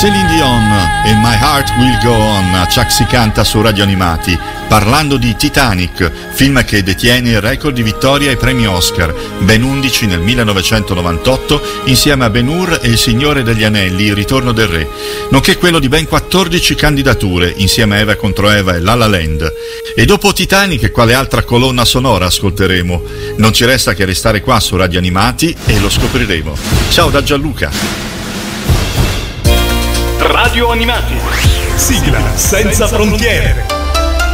Celine Dion e My Heart Will Go On, Chuck si canta su Radio Animati, parlando di Titanic, film che detiene il record di vittoria ai premi Oscar, ben 11 nel 1998, insieme a Ben-Hur e Il Signore degli Anelli, Il Ritorno del Re, nonché quello di ben 14 candidature, insieme a Eva contro Eva e La La Land. E dopo Titanic, quale altra colonna sonora ascolteremo? Non ci resta che restare qua su Radio Animati e lo scopriremo. Ciao da Gianluca. Radio Animati. Sigla senza frontiere.